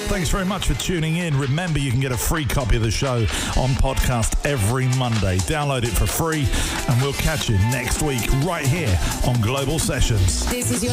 Thanks very much for tuning in. Remember, you can get a free copy of the show on podcast every Monday. Download it for free, and we'll catch you next week right here on Global Sessions. This is your